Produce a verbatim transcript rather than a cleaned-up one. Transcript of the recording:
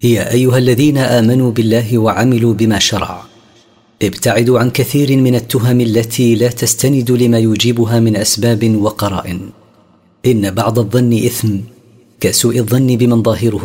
يا أيها الذين آمنوا بالله وعملوا بما شرع، ابتعدوا عن كثير من التهم التي لا تستند لما يجيبها من أسباب وقرائن. إن بعض الظن إثم كسوء الظن بمن ظاهره